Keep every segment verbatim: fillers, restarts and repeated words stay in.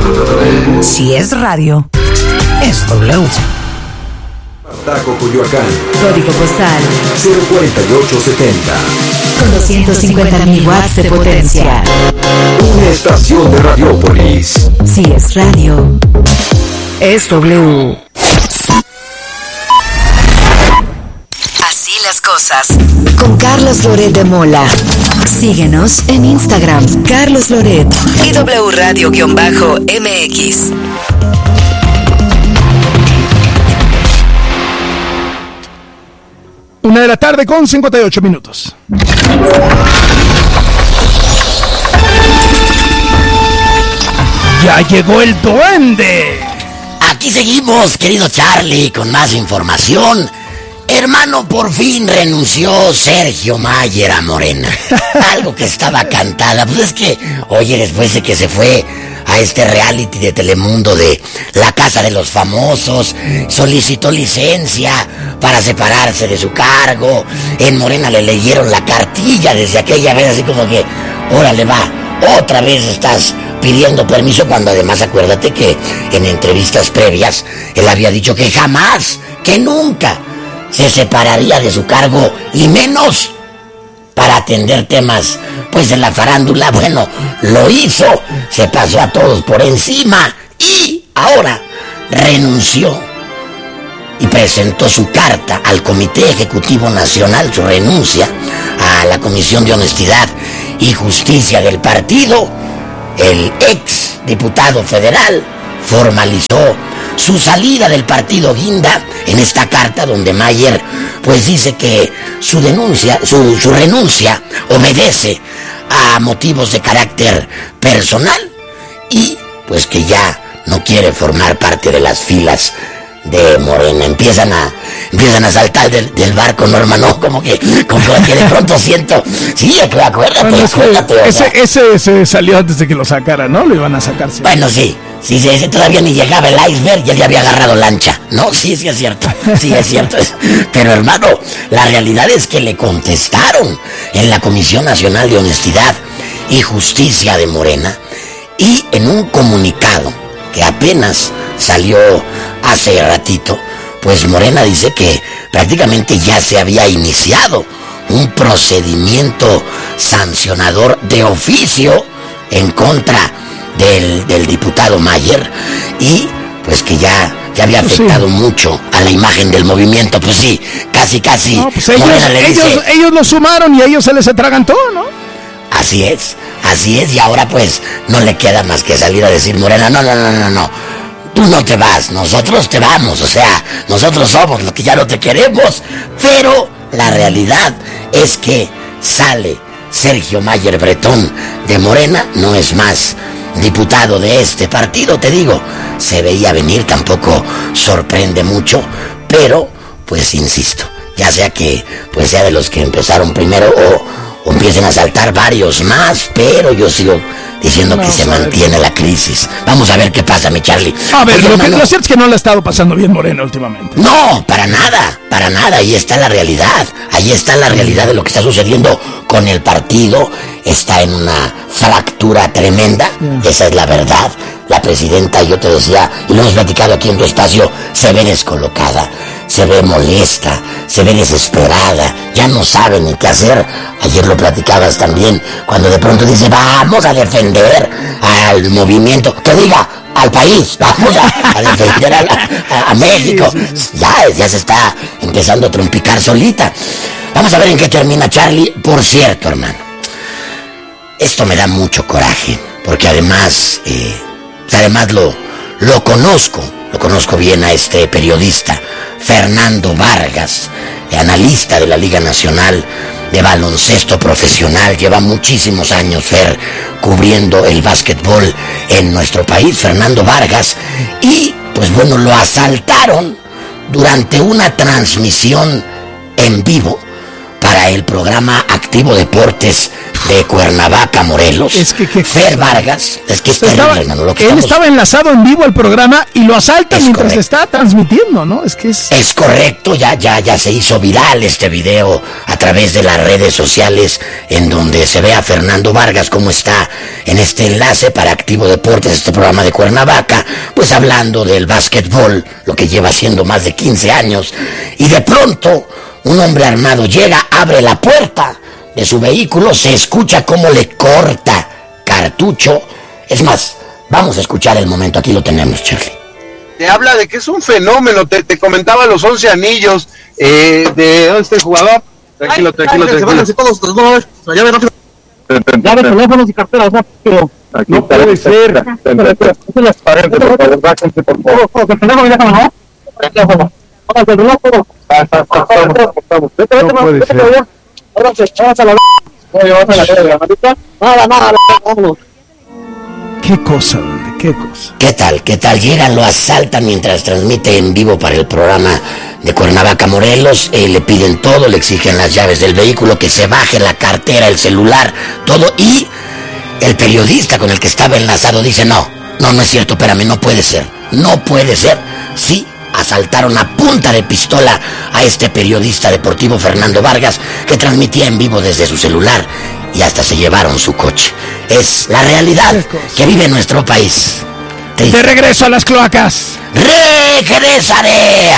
Si es radio, es W. Taco, Coyoacán. Código postal cero cuarenta y ocho setenta. Con doscientos cincuenta mil watts de potencia. Una estación de Radiopolis. Si es radio, es W. Así las cosas. Con Carlos Loret de Mola. Síguenos en Instagram, Carlos Loret y W Radio-M X. Una de la tarde con cincuenta y ocho minutos. ¡Ya llegó el duende! Aquí seguimos, querido Charlie, con más información. Hermano, por fin renunció Sergio Mayer a Morena. Algo que estaba cantada. Pues es que, oye, después de que se fue a este reality de Telemundo de La Casa de los Famosos, solicitó licencia para separarse de su cargo. En Morena le leyeron la cartilla desde aquella vez, así como que, órale va, otra vez estás pidiendo permiso, cuando además acuérdate que en entrevistas previas él había dicho que jamás, que nunca se separaría de su cargo, y menos para atender temas pues de la farándula. Bueno, lo hizo, se pasó a todos por encima y ahora renunció y presentó su carta al Comité Ejecutivo Nacional, su renuncia a la Comisión de Honestidad y Justicia del partido. El ex diputado federal formalizó su salida del partido Guinda en esta carta, donde Mayer pues dice que su denuncia, su, su renuncia obedece a motivos de carácter personal y pues que ya no quiere formar parte de las filas de Morena. Empiezan a empiezan a saltar del, del barco, no, hermano, como que, como que de pronto siento, sí, acuérdate, bueno, acuérdate. Es ese, ese se salió antes de que lo sacara, ¿no? Lo iban a sacar. Sí. Bueno, sí, sí, sí, ese todavía ni llegaba el iceberg, ya le había agarrado lancha, ¿no? Sí, sí es cierto, sí es cierto. Pero, hermano, la realidad es que le contestaron en la Comisión Nacional de Honestidad y Justicia de Morena, y en un comunicado que apenas salió hace ratito, pues Morena dice que prácticamente ya se había iniciado un procedimiento sancionador de oficio en contra del, del diputado Mayer, y pues que ya, ya había afectado sí. mucho a la imagen del movimiento. Pues sí, casi casi no, pues ellos, Morena le dice, ellos, ellos lo sumaron y a ellos se les atragantó, ¿no? Así es, así es, y ahora pues no le queda más que salir a decir Morena, no, no, no, no, no, tú no te vas, nosotros te vamos, o sea, nosotros somos los que ya no te queremos. Pero la realidad es que sale Sergio Mayer Bretón de Morena, no es más diputado de este partido, te digo, se veía venir, tampoco sorprende mucho, pero pues insisto, ya sea que pues sea de los que empezaron primero o... o empiecen a saltar varios más, pero yo sigo diciendo que se mantiene la crisis. Vamos a ver qué pasa, mi Charlie. A ver, Oye, lo, que, lo cierto es que no le ha estado pasando bien Morena últimamente. No, para nada, para nada, ahí está la realidad, ahí está la realidad de lo que está sucediendo con el partido. Está en una fractura tremenda, yeah. Esa es la verdad. La presidenta, yo te decía, y lo hemos platicado aquí en tu espacio, se ve descolocada, se ve molesta, se ve desesperada, ya no sabe ni qué hacer. Ayer lo platicabas también, cuando de pronto dice, vamos a defender al movimiento, que diga, al país, vamos a, a defender a, a, a México. Ya, ya se está empezando a trompicar solita. Vamos a ver en qué termina, Charlie. Por cierto, hermano, esto me da mucho coraje, porque además... Eh, Además lo, lo conozco, lo conozco bien a este periodista, Fernando Vargas, analista de la Liga Nacional de Baloncesto Profesional. Lleva muchísimos años, Fer, cubriendo el básquetbol en nuestro país, Fernando Vargas. Y, pues bueno, lo asaltaron durante una transmisión en vivo para el programa Activo Deportes de Cuernavaca, Morelos. Es que, que Fer Vargas, es que es estaba, terrible, hermano, lo que él estamos... estaba enlazado en vivo al programa y lo asaltan Es mientras correcto. está transmitiendo, ¿no? Es que es... Es correcto, ya, ya, ya se hizo viral este video a través de las redes sociales en donde se ve a Fernando Vargas cómo está en este enlace para Activo Deportes, este programa de Cuernavaca, pues hablando del básquetbol, lo que lleva haciendo más de quince años, y de pronto un hombre armado llega, abre la puerta de su vehículo, se escucha cómo le corta cartucho. Es más, vamos a escuchar el momento, aquí lo tenemos, Charlie. Te habla de que es un fenómeno, te, te comentaba los once anillos, eh, de dónde está el jugador. Tranquilo, tranquilo, ay, tranquilo. se van así todos, no, no, llave rápido. Llave, teléfonos y carteras, rápido. No puede ser. Se las paredes, por favor, bájense, por favor. El teléfono, déjame, ¿no? El teléfono. Vamos, el teléfono. Vete, vete, vete, vete. Ahora se echas a la... Oye, vas a la cara de la manita. Nada, nada, vámonos. Qué cosa, hombre, qué cosa. ¿Qué tal? ¿Qué tal? Llegan, lo asaltan mientras transmite en vivo para el programa de Cuernavaca, Morelos. Eh, le piden todo, le exigen las llaves del vehículo, que se baje la cartera, el celular, todo. Y el periodista con el que estaba enlazado dice, no, no, no es cierto, espérame, no puede ser. No puede ser. Sí, asaltaron a punta de pistola a este periodista deportivo Fernando Vargas, que transmitía en vivo desde su celular, y hasta se llevaron su coche. Es la realidad que vive nuestro país. De regreso a las cloacas. ¡Regresaré!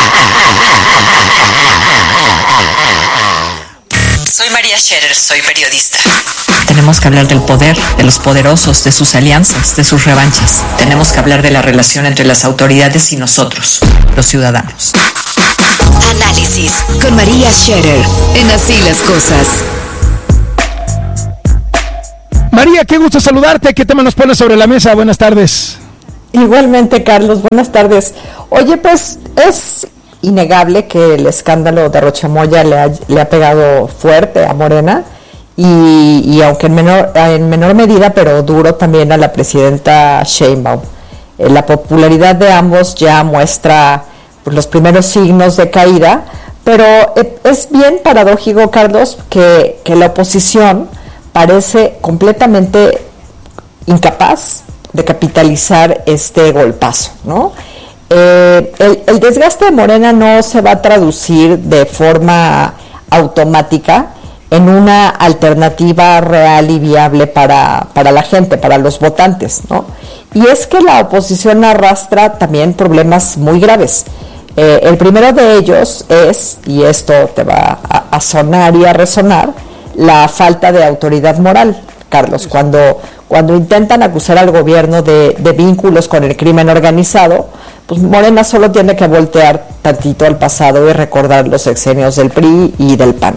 Soy María Scherer, soy periodista. Tenemos que hablar del poder, de los poderosos, de sus alianzas, de sus revanchas. Tenemos que hablar de la relación entre las autoridades y nosotros, los ciudadanos. Análisis con María Scherer en Así las Cosas. María, qué gusto saludarte. ¿Qué tema nos pones sobre la mesa? Buenas tardes. Igualmente, Carlos, buenas tardes. Oye, pues es innegable que el escándalo de Rochamoya le ha, le ha pegado fuerte a Morena y, y aunque en menor, en menor medida, pero duro también a la presidenta Sheinbaum. Eh, la popularidad de ambos ya muestra pues, los primeros signos de caída, pero eh, es bien paradójico, Carlos, que, que la oposición parece completamente incapaz de capitalizar este golpazo, ¿no? Eh, el, el desgaste de Morena no se va a traducir de forma automática en una alternativa real y viable para, para la gente, para los votantes, ¿no? Y es que la oposición arrastra también problemas muy graves. Eh, el primero de ellos es, y esto te va a, a sonar y a resonar, la falta de autoridad moral, Carlos. Cuando, cuando intentan acusar al gobierno de, de vínculos con el crimen organizado, pues Morena solo tiene que voltear tantito al pasado y recordar los sexenios del P R I y del P A N.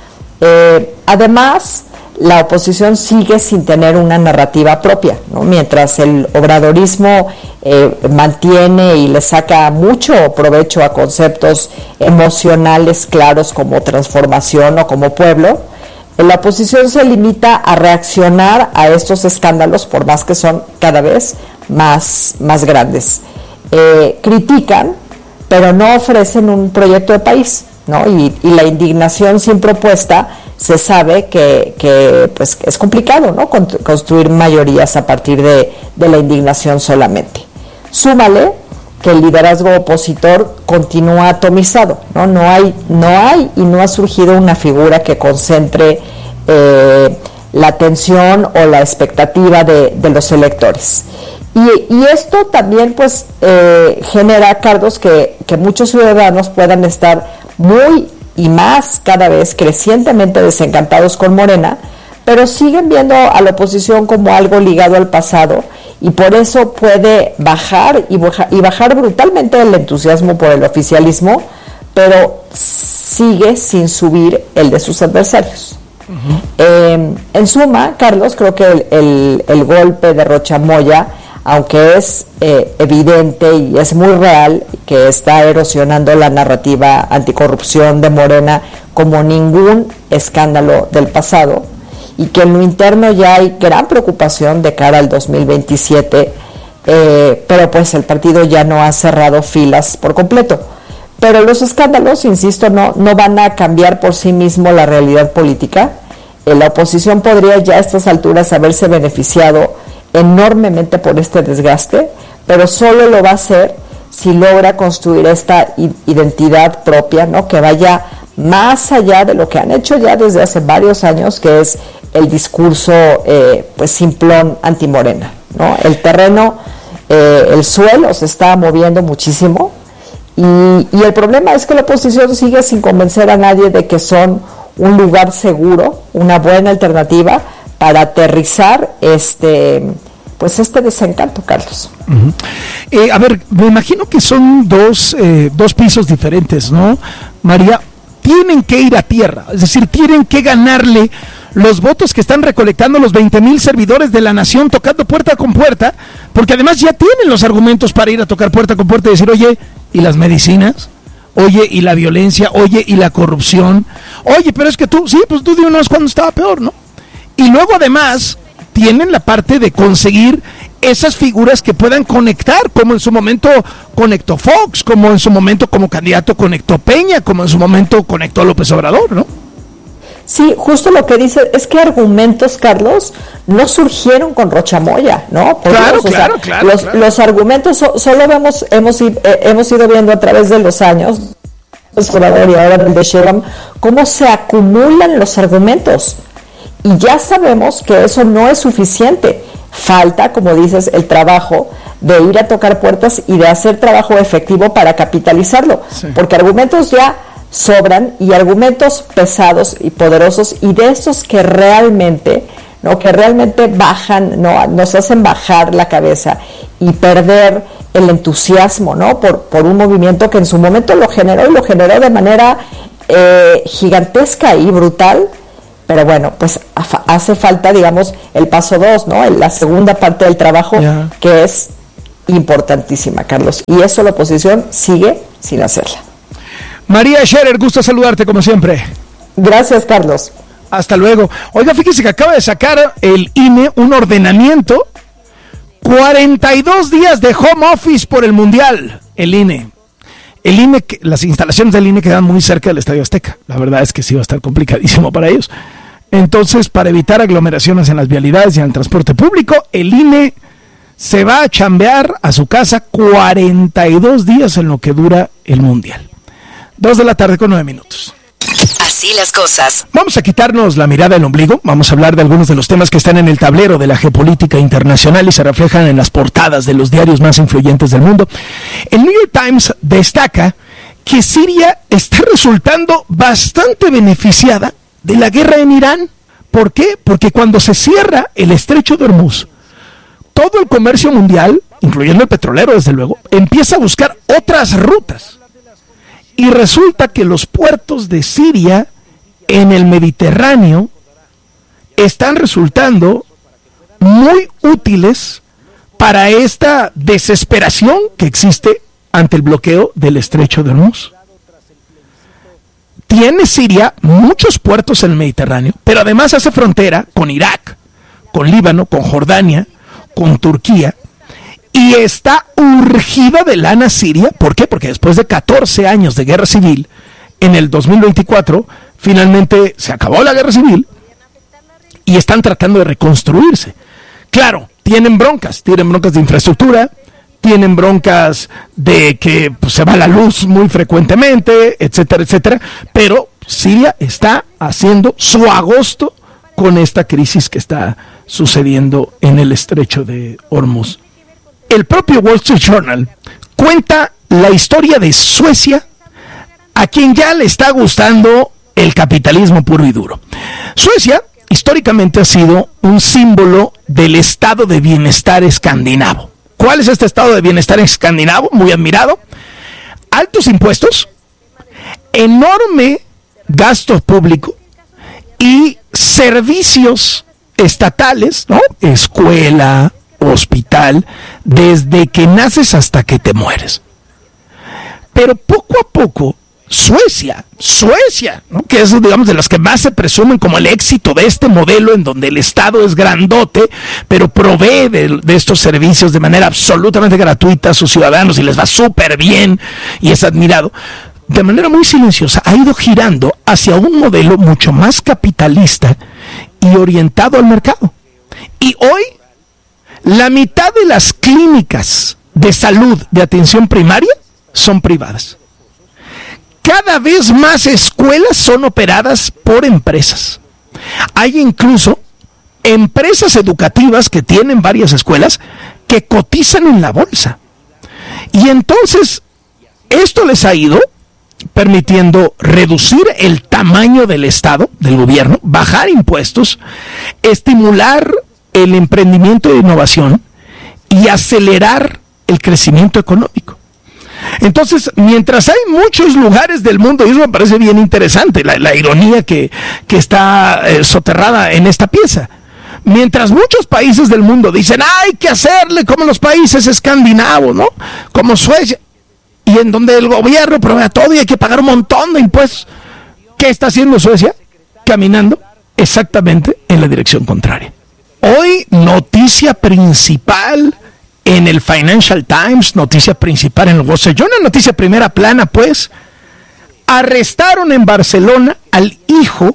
Eh, además, la oposición sigue sin tener una narrativa propia, ¿no? Mientras el obradorismo eh, mantiene y le saca mucho provecho a conceptos emocionales claros como transformación o como pueblo, la oposición se limita a reaccionar a estos escándalos, por más que son cada vez más, más grandes. Eh, critican, pero no ofrecen un proyecto de país, ¿no? Y, y la indignación sin propuesta se sabe que, que pues, es complicado, ¿no? Construir mayorías a partir de, de la indignación solamente. Súmale que el liderazgo opositor continúa atomizado, ¿no? No hay, no hay y no ha surgido una figura que concentre eh, la atención o la expectativa de, de los electores. Y, y esto también pues eh, genera, Carlos, que, que muchos ciudadanos puedan estar muy y más cada vez crecientemente desencantados con Morena, pero siguen viendo a la oposición como algo ligado al pasado, y por eso puede bajar y, baja, y bajar brutalmente el entusiasmo por el oficialismo, pero sigue sin subir el de sus adversarios. Uh-huh. Eh, en suma, Carlos, creo que el, el, el golpe de Rochamoya, aunque es eh, evidente y es muy real que está erosionando la narrativa anticorrupción de Morena como ningún escándalo del pasado, y que en lo interno ya hay gran preocupación de cara al dos mil veintisiete, eh, pero pues el partido ya no ha cerrado filas por completo. Pero los escándalos, insisto, no, no van a cambiar por sí mismo la realidad política. eh, la oposición podría ya a estas alturas haberse beneficiado enormemente por este desgaste, pero solo lo va a hacer si logra construir esta identidad propia, ¿no? Que vaya más allá de lo que han hecho ya desde hace varios años, que es el discurso eh, pues simplón antimorena, ¿no? El terreno, eh, el suelo se está moviendo muchísimo y, y el problema es que la oposición sigue sin convencer a nadie de que son un lugar seguro, una buena alternativa para aterrizar este pues este desencanto, Carlos. Uh-huh. Eh, a ver, me imagino que son dos, eh, dos pisos diferentes, ¿no, María? Tienen que ir a tierra, es decir, tienen que ganarle los votos que están recolectando los veinte mil servidores de la nación tocando puerta con puerta, porque además ya tienen los argumentos para ir a tocar puerta con puerta y decir, oye, ¿y las medicinas? Oye, ¿y la violencia? Oye, ¿y la corrupción? Oye, pero es que tú, sí, pues tú dinos cuando estaba peor, ¿no? Y luego además tienen la parte de conseguir esas figuras que puedan conectar, como en su momento conectó Fox, como en su momento como candidato conectó Peña, como en su momento conectó a López Obrador, ¿no? Sí, justo lo que dice es que argumentos, Carlos, no surgieron con Rocha Moya, ¿no? Por claro, Dios, claro, o sea, claro, los, claro. los argumentos so, solo vemos, hemos, eh, hemos ido viendo a través de los años, López Obrador y ahora el de Sheinbaum, cómo se acumulan los argumentos. Y ya sabemos que eso no es suficiente. Falta, como dices, el trabajo de ir a tocar puertas y de hacer trabajo efectivo para capitalizarlo. Sí. Porque argumentos ya sobran, y argumentos pesados y poderosos, y de estos que realmente, ¿no? que realmente bajan, ¿no? nos hacen bajar la cabeza y perder el entusiasmo, ¿no? por, por un movimiento que en su momento lo generó y lo generó de manera eh, gigantesca y brutal. Pero bueno, pues hace falta, digamos, el paso dos, ¿no? La segunda parte del trabajo, yeah. que es importantísima, Carlos. Y eso la oposición sigue sin hacerla. María Scherer, gusto saludarte como siempre. Gracias, Carlos. Hasta luego. Oiga, fíjese que acaba de sacar el I N E un ordenamiento, cuarenta y dos días de home office por el Mundial, el I N E. El I N E, las instalaciones del I N E quedan muy cerca del Estadio Azteca. La verdad es que sí va a estar complicadísimo para ellos. Entonces, para evitar aglomeraciones en las vialidades y en el transporte público, el I N E se va a chambear a su casa cuarenta y dos días en lo que dura el Mundial. Dos de la tarde con nueve minutos. Así las cosas. Vamos a quitarnos la mirada del ombligo. Vamos a hablar de algunos de los temas que están en el tablero de la geopolítica internacional y se reflejan en las portadas de los diarios más influyentes del mundo. El New York Times destaca que Siria está resultando bastante beneficiada de la guerra en Irán. ¿Por qué? Porque cuando se cierra el estrecho de Hormuz, todo el comercio mundial, incluyendo el petrolero desde luego, empieza a buscar otras rutas. Y resulta que los puertos de Siria en el Mediterráneo están resultando muy útiles para esta desesperación que existe ante el bloqueo del estrecho de Hormuz. Tiene Siria muchos puertos en el Mediterráneo, pero además hace frontera con Irak, con Líbano, con Jordania, con Turquía, y está urgida de lana Siria. ¿Por qué? Porque después de catorce años de guerra civil, en el dos mil veinticuatro, finalmente se acabó la guerra civil y están tratando de reconstruirse. Claro, tienen broncas, tienen broncas de infraestructura, tienen broncas de que pues, se va la luz muy frecuentemente, etcétera, etcétera, pero Siria está haciendo su agosto con esta crisis que está sucediendo en el estrecho de Hormuz. El propio Wall Street Journal cuenta la historia de Suecia, a quien ya le está gustando el capitalismo puro y duro. Suecia históricamente ha sido un símbolo del estado de bienestar escandinavo. ¿Cuál es este estado de bienestar escandinavo? Muy admirado. Altos impuestos, enorme gasto público y servicios estatales, ¿no? Escuela, hospital, desde que naces hasta que te mueres. Pero poco a poco, Suecia, Suecia, ¿no? Que es, digamos, de los que más se presumen como el éxito de este modelo en donde el Estado es grandote, pero provee de, de estos servicios de manera absolutamente gratuita a sus ciudadanos y les va súper bien y es admirado. De manera muy silenciosa ha ido girando hacia un modelo mucho más capitalista y orientado al mercado. Y hoy, la mitad de las clínicas de salud de atención primaria son privadas. Cada vez más escuelas son operadas por empresas. Hay incluso empresas educativas que tienen varias escuelas que cotizan en la bolsa. Y entonces, esto les ha ido permitiendo reducir el tamaño del Estado, del gobierno, bajar impuestos, estimular el emprendimiento e innovación y acelerar el crecimiento económico. Entonces, mientras hay muchos lugares del mundo, y eso me parece bien interesante, la, la ironía que, que está eh, soterrada en esta pieza, mientras muchos países del mundo dicen, hay que hacerle como los países escandinavos, ¿no? Como Suecia, y en donde el gobierno provee todo y hay que pagar un montón de impuestos. ¿Qué está haciendo Suecia? Caminando exactamente en la dirección contraria. Hoy, noticia principal en el Financial Times, noticia principal en el Wall Street Journal, noticia primera plana, pues, arrestaron en Barcelona al hijo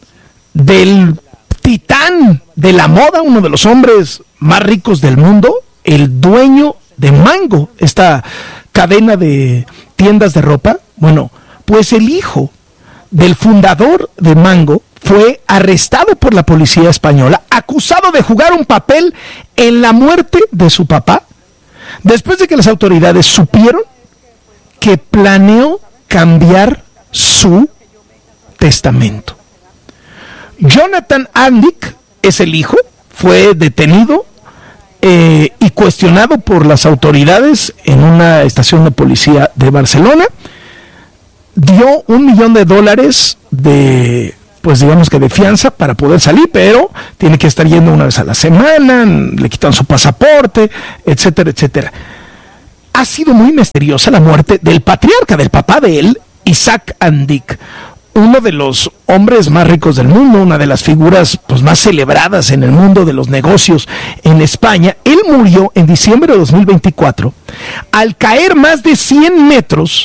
del titán de la moda, uno de los hombres más ricos del mundo, el dueño de Mango, esta cadena de tiendas de ropa. Bueno, pues el hijo del fundador de Mango fue arrestado por la policía española, acusado de jugar un papel en la muerte de su papá, después de que las autoridades supieron que planeó cambiar su testamento. Jonathan Andic es el hijo, fue detenido eh, y cuestionado por las autoridades en una estación de policía de Barcelona. Dio un millón de dólares de, pues digamos que de fianza para poder salir, pero tiene que estar yendo una vez a la semana, le quitan su pasaporte, etcétera, etcétera. Ha sido muy misteriosa la muerte del patriarca, del papá de él, Isaac Andic, uno de los hombres más ricos del mundo, una de las figuras pues, más celebradas en el mundo de los negocios en España. Él murió en diciembre de dos mil veinticuatro al caer más de cien metros